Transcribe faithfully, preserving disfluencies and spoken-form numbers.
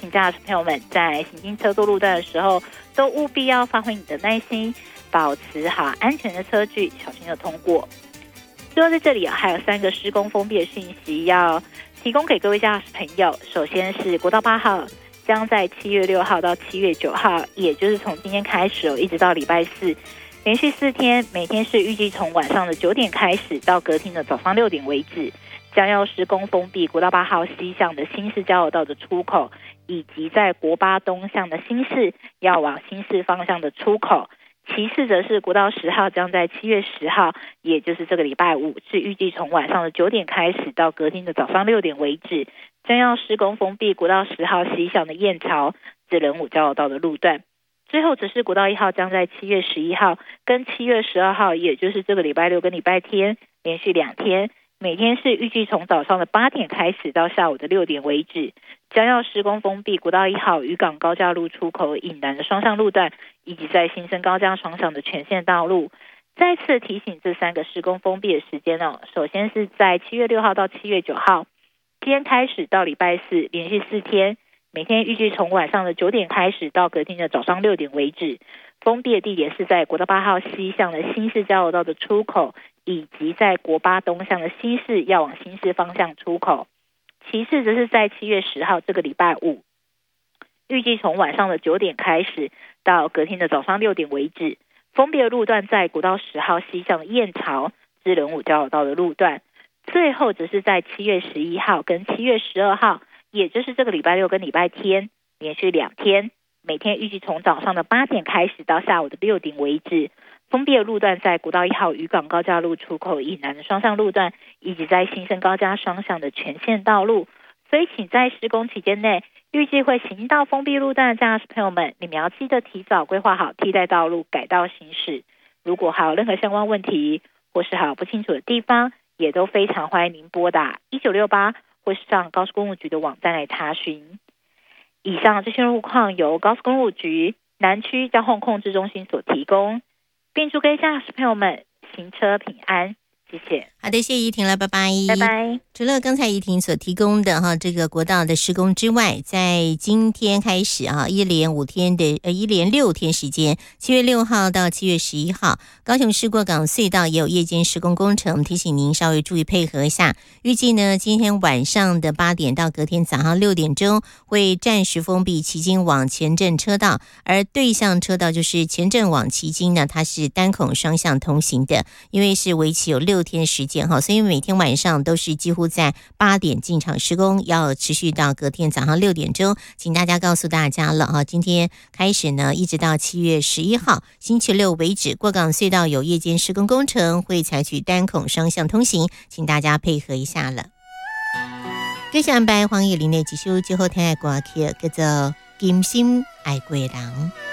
请驾驶朋友们在行经车多路段的时候，都务必要发挥你的耐心，保持好安全的车距，小心的通过。最后在这里还有三个施工封闭的讯息要提供给各位驾驶朋友。首先是国道八号将在七月六号到七月九号，也就是从今天开始一直到礼拜四，连续四天，每天是预计从晚上的九点开始到隔天的早上六点为止，将要施工封闭国道八号西向的新市交流道的出口，以及在国八东向的新市要往新市方向的出口。其次则是国道十号将在七月十号，也就是这个礼拜五，是预计从晚上的九点开始到隔天的早上六点为止，将要施工封闭国道十号西向的燕巢至仁武交流道的路段。最后只是国道一号将在七月十一号跟七月十二号，也就是这个礼拜六跟礼拜天连续两天，每天是预计从早上的八点开始到下午的六点为止，将要施工封闭国道一号渔港高架路出口以南的双向路段，以及在新生高架双向的全线道路。再次提醒这三个施工封闭的时间哦，首先是在七月六号到七月九号，今天开始到礼拜四连续四天，每天预计从晚上的九点开始到隔天的早上六点为止。封闭的地点是在国道八号西向的新市交流道的出口，以及在国八东向的新市要往新市方向出口。其次则是在七月十号这个礼拜五，预计从晚上的九点开始到隔天的早上六点为止。封闭的路段在国道十号西向的燕巢至仁武交流道的路段。最后则是在七月十一号跟七月十二号，也就是这个礼拜六跟礼拜天连续两天，每天预计从早上的八点开始到下午的六点为止。封闭的路段在国道一号渔港高架路出口以南的双向路段，以及在新生高架双向的全线道路。所以请在施工期间内预计会行到封闭路段的驾驶朋友们，你们要记得提早规划好替代道路改道行驶。如果还有任何相关问题或是还有不清楚的地方，也都非常欢迎您拨打一九六八或是上高速公路局的网站来查询。以上这些路况由高速公路局南区交通控制中心所提供，并祝各位驾驶朋友们行车平安，谢谢。 好的，谢谢怡婷了，拜拜。 拜拜。 除了刚才怡婷所提供的哈这个国道的施工之外，在今天开始啊，一连五天的呃一连六天时间，七月六号到七月十一号，高雄市过港隧道也有夜间施工工程，提醒您稍微注意配合一下。预计呢，今天晚上的八点到隔天早上六点钟会暂时封闭旗津往前镇车道，而对向车道就是前镇往旗津呢，它是单孔双向通行的，因为是为期有六天时间哈，所以每天晚上都是几乎在八点进场施工，要持续到隔天早上六点钟。请大家告诉大家了哈，今天开始呢，一直到七月十一号星期六为止，过港隧道有夜间施工工程，会采取单孔双向通行，请大家配合一下了。接下来黄叶玲的几首最后听的歌曲叫做《金心爱过人》。